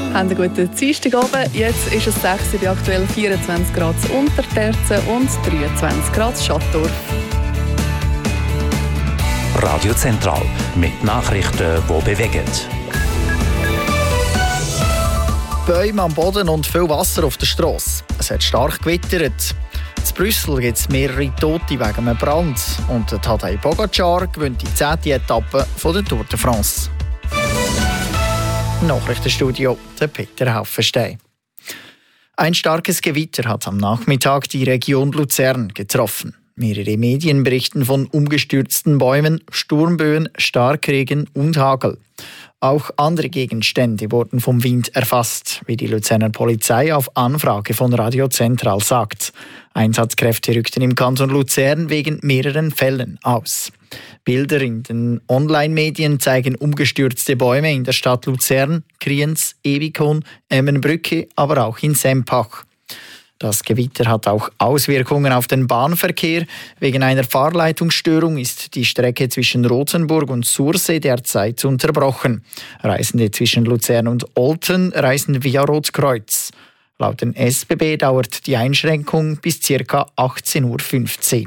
Einen guten Dienstagabend. Jetzt ist es 6 Uhr, bei aktuell 24 Grad Unterterzen und 23 Grad Schattdorf. Radio Zentral mit Nachrichten, die bewegen. Bäume am Boden und viel Wasser auf der Strasse. Es hat stark gewittert. In Brüssel gibt es mehrere Tote wegen einem Brand. Und der Tadej Pogačar gewinnt die 10. Etappe der Tour de France. Nachrichtenstudio, der Peter Haufenstein. Ein starkes Gewitter hat am Nachmittag die Region Luzern getroffen. Mehrere Medien berichten von umgestürzten Bäumen, Sturmböen, Starkregen und Hagel. Auch andere Gegenstände wurden vom Wind erfasst, wie die Luzerner Polizei auf Anfrage von Radio Zentral sagt. Einsatzkräfte rückten im Kanton Luzern wegen mehreren Fällen aus. Bilder in den Online-Medien zeigen umgestürzte Bäume in der Stadt Luzern, Kriens, Ebikon, Emmenbrücke, aber auch in Sempach. Das Gewitter hat auch Auswirkungen auf den Bahnverkehr. Wegen einer Fahrleitungsstörung ist die Strecke zwischen Rothenburg und Sursee derzeit unterbrochen. Reisende zwischen Luzern und Olten reisen via Rotkreuz. Laut den SBB dauert die Einschränkung bis ca. 18:15 Uhr.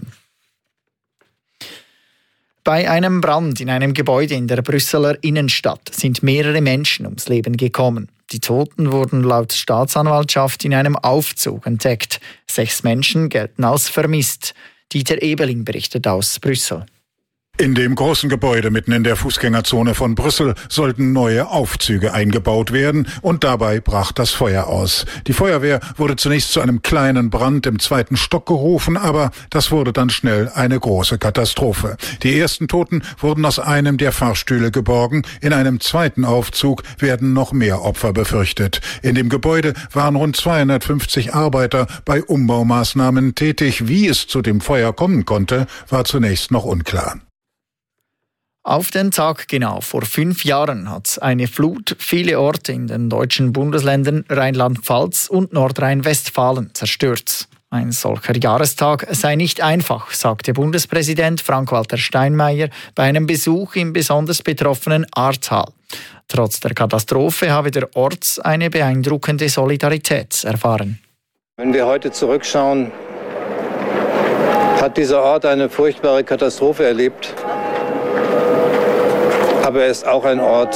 Bei einem Brand in einem Gebäude in der Brüsseler Innenstadt sind mehrere Menschen ums Leben gekommen. Die Toten wurden laut Staatsanwaltschaft in einem Aufzug entdeckt. 6 Menschen gelten als vermisst. Dieter Ebeling berichtet aus Brüssel. In dem großen Gebäude mitten in der Fußgängerzone von Brüssel sollten neue Aufzüge eingebaut werden und dabei brach das Feuer aus. Die Feuerwehr wurde zunächst zu einem kleinen Brand im 2. Stock gerufen, aber das wurde dann schnell eine große Katastrophe. Die ersten Toten wurden aus einem der Fahrstühle geborgen. In einem zweiten Aufzug werden noch mehr Opfer befürchtet. In dem Gebäude waren rund 250 Arbeiter bei Umbaumaßnahmen tätig. Wie es zu dem Feuer kommen konnte, war zunächst noch unklar. Auf den Tag genau vor 5 Jahren hat eine Flut viele Orte in den deutschen Bundesländern Rheinland-Pfalz und Nordrhein-Westfalen zerstört. Ein solcher Jahrestag sei nicht einfach, sagte Bundespräsident Frank-Walter Steinmeier bei einem Besuch im besonders betroffenen Ahrtal. Trotz der Katastrophe habe der Ort eine beeindruckende Solidarität erfahren. Wenn wir heute zurückschauen, hat dieser Ort eine furchtbare Katastrophe erlebt. Aber er ist auch ein Ort,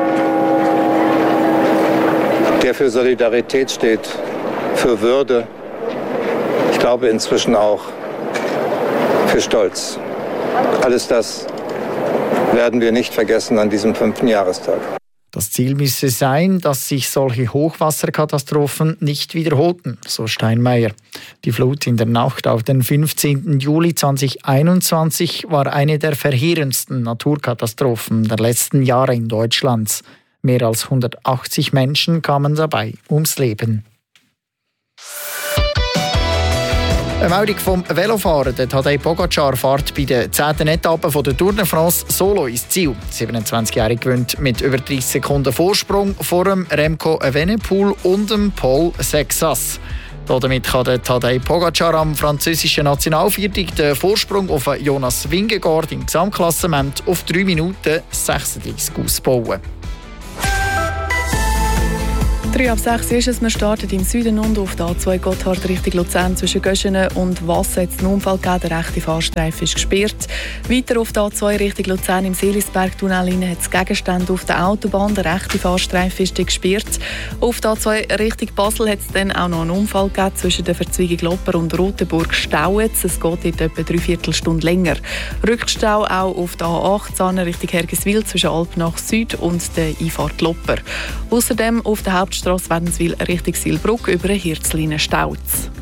der für Solidarität steht, für Würde. Ich glaube inzwischen auch für Stolz. Alles das werden wir nicht vergessen an diesem 5. Jahrestag. Das Ziel müsse sein, dass sich solche Hochwasserkatastrophen nicht wiederholten, so Steinmeier. Die Flut in der Nacht auf den 15. Juli 2021 war eine der verheerendsten Naturkatastrophen der letzten Jahre in Deutschland. Mehr als 180 Menschen kamen dabei ums Leben. Eine Meldung vom Velofahrer. Der Tadej Pogačar fährt bei der 10. Etappe der Tour de France solo ins Ziel. Der 27-Jährige gewinnt mit über 30 Sekunden Vorsprung vor dem Remco Evenepoel und dem Paul Sexas. Damit kann der Tadej Pogačar am französischen Nationalviertel den Vorsprung auf Jonas Vingegaard im Gesamtklassement auf 3 Minuten 36 ausbauen. 5:03 ist es. Wir starten im Süden und auf der A2 Gotthard Richtung Luzern zwischen Göschenen und Wassen hat es einen Unfall gegeben. Der rechte Fahrstreifen ist gesperrt. Weiter auf der A2 Richtung Luzern im Seelisbergtunnel hat es Gegenstände auf der Autobahn. Der rechte Fahrstreifen ist gesperrt. Auf der A2 Richtung Basel hat es dann auch noch einen Unfall gegeben zwischen der Verzweigung Lopper und Rotenburg-Stauetz. Es geht dort etwa 3/4 Stunde länger. Rückstau auch auf der A18 Richtung Hergiswil zwischen Alpnach Süd und der Einfahrt Lopper. Außerdem auf der Hauptstrasse Wädenswil Richtung Silbruck über den Hirzlinen-Stauz.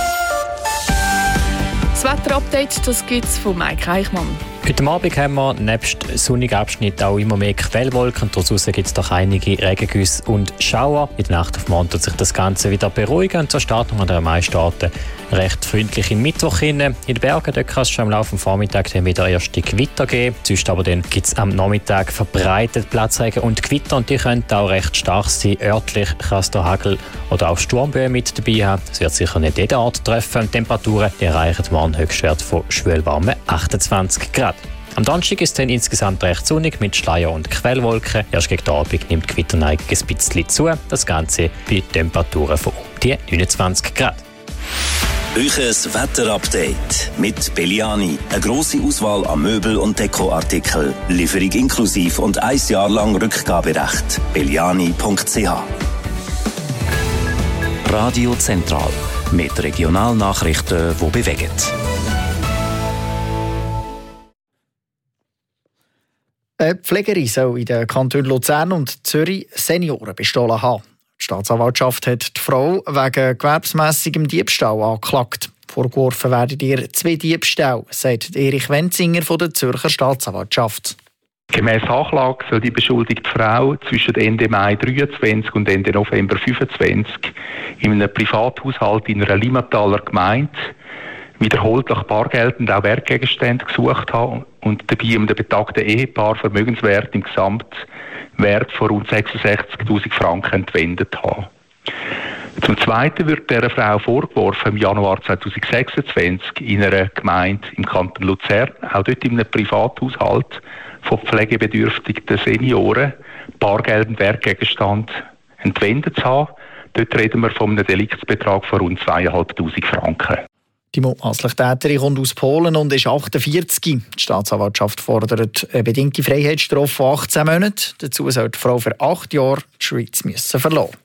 Das Wetterupdate, das gibt es von Mike Eichmann. Heute Abend haben wir nebst sonnigen Abschnitten auch immer mehr Quellwolken. Draussen gibt es doch einige Regengüsse und Schauer. In der Nacht auf morgen wird sich das Ganze wieder beruhigen. Und zur Startung an den meisten Orten recht freundlich in Mittwoch hin. In den Bergen dort kann es schon am Laufe des Vormittags wieder erste Gewitter geben. Sonst aber dann gibt es am Nachmittag verbreitet Platzregen und Gewitter. Und die können auch recht stark sein. Örtlich kann es da Hagel oder auch Sturmböen mit dabei haben. Es wird sicher nicht jeden Ort treffen. Die Temperaturen die erreichen morgen Höchstwert von schwülwarmen 28 Grad. Am Donnerstag ist es dann insgesamt recht sonnig mit Schleier und Quellwolken. Erst gegen den Abend nimmt die Gewitterneigung ein bisschen zu. Das Ganze bei Temperaturen von um die 29 Grad. Euches Wetterupdate mit Belliani. Eine grosse Auswahl an Möbel- und Dekoartikeln. Lieferung inklusiv und 1 Jahr lang Rückgaberecht. Belliani.ch. Radio Zentral mit Regionalnachrichten, die bewegen. Eine Pflegerin soll in den Kantonen Luzern und Zürich Senioren bestohlen haben. Die Staatsanwaltschaft hat die Frau wegen gewerbsmässigem Diebstahl angeklagt. Vorgeworfen werden ihr 2 Diebstähle, sagt Erich Wenzinger von der Zürcher Staatsanwaltschaft. Gemäss Anklage soll die beschuldigte Frau zwischen Ende Mai 23 und Ende November 25 in einem Privathaushalt in einer Limmataler Gemeinde wiederholt nach Bargeld und auch Wertgegenstände gesucht haben und dabei dem betagten Ehepaar Vermögenswert im Gesamtwert von rund 66'000 Franken entwendet haben. Zum Zweiten wird dieser Frau vorgeworfen, im Januar 2026 in einer Gemeinde im Kanton Luzern, auch dort in einem Privathaushalt von pflegebedürftigen Senioren, Bargeld und Wertgegenstand entwendet zu haben. Dort reden wir von einem Deliktsbetrag von rund 2'500 Franken. Die mutmaßliche Täterin kommt aus Polen und ist 48. Die Staatsanwaltschaft fordert eine bedingte Freiheitsstrafe von 18 Monaten. Dazu soll die Frau für 8 Jahre die Schweiz verlassen.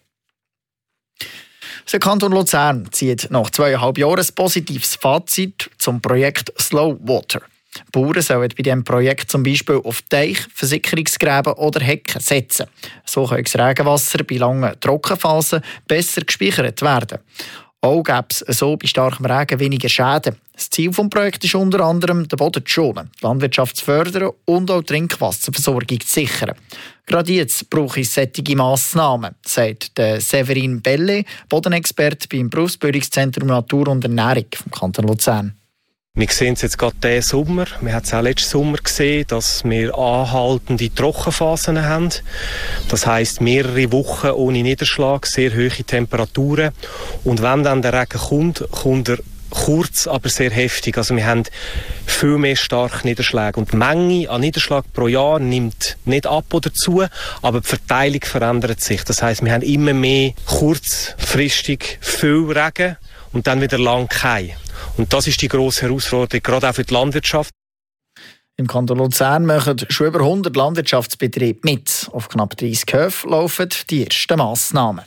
Der Kanton Luzern zieht nach 2,5 Jahren ein positives Fazit zum Projekt Slow Water. Bauern sollen bei diesem Projekt zum Beispiel auf Teich, Versickerungsgräben oder Hecken setzen. So kann das Regenwasser bei langen Trockenphasen besser gespeichert werden. Auch gäbe es so bei starkem Regen weniger Schäden. Das Ziel des Projekts ist unter anderem, den Boden zu schonen, die Landwirtschaft zu fördern und auch die Trinkwasserversorgung zu sichern. Gerade jetzt brauche ich solche Massnahmen, sagt Severin Belle, Bodenexperte beim Berufsbildungszentrum Natur und Ernährung vom Kanton Luzern. Wir sehen es jetzt gerade diesen Sommer. Wir haben es auch letzten Sommer gesehen, dass wir anhaltende Trockenphasen haben. Das heisst, mehrere Wochen ohne Niederschlag, sehr hohe Temperaturen. Und wenn dann der Regen kommt, kommt er kurz, aber sehr heftig. Also wir haben viel mehr starke Niederschläge. Und die Menge an Niederschlag pro Jahr nimmt nicht ab oder zu, aber die Verteilung verändert sich. Das heisst, wir haben immer mehr kurzfristig viel Regen und dann wieder lang kein. Und das ist die grosse Herausforderung, gerade auch für die Landwirtschaft. Im Kanton Luzern machen schon über 100 Landwirtschaftsbetriebe mit. Auf knapp 30 Höfen laufen die ersten Massnahmen.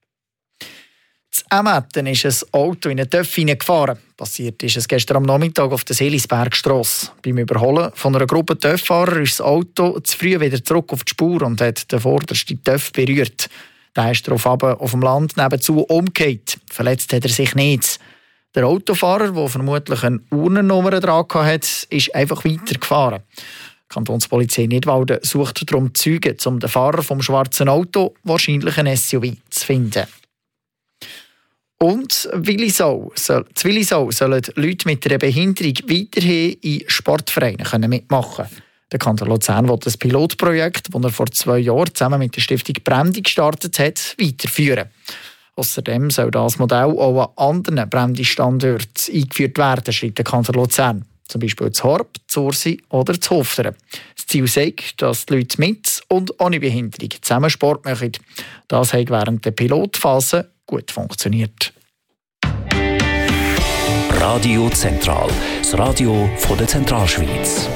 In Emmetten ist ein Auto in einen Töff hineingefahren. Passiert ist es gestern am Nachmittag auf der Seelisbergstrasse. Beim Überholen von einer Gruppe Töfffahrer ist das Auto zu früh wieder zurück auf die Spur und hat den vordersten Töff berührt. Der ist darauf auf dem Land nebenzu umgekehrt. Verletzt hat er sich nicht. Der Autofahrer, der vermutlich eine Urnennummer dran hatte, ist einfach weitergefahren. Die Kantonspolizei Nidwalden sucht darum Zeugen, um den Fahrer vom schwarzen Auto, wahrscheinlich ein SUV, zu finden. Und Willisau sollen Leute mit einer Behinderung weiterhin in Sportvereinen mitmachen können. Der Kanton Luzern will das Pilotprojekt, das er vor 2 Jahren zusammen mit der Stiftung Bremdi gestartet hat, weiterführen. Außerdem soll das Modell auch an anderen Bremdi-Standorten eingeführt werden, schreibt der Kanton Luzern. Zum Beispiel zu Horb, zu Ursi oder zu Hofteren. Das Ziel sagt, dass die Leute mit und ohne Behinderung zusammen Sport machen. Das hat während der Pilotphase gut funktioniert. Radio Zentral, das Radio von der Zentralschweiz.